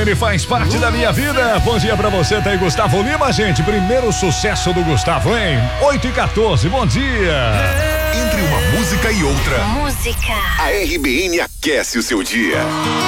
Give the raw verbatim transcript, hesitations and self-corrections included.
R B N faz parte da minha vida. Bom dia pra você, tá aí Gustavo Lima, gente. Primeiro sucesso do Gustavo, hein? oito e quatorze, bom dia. Entre uma música e outra. Música. A R B N aquece o seu dia.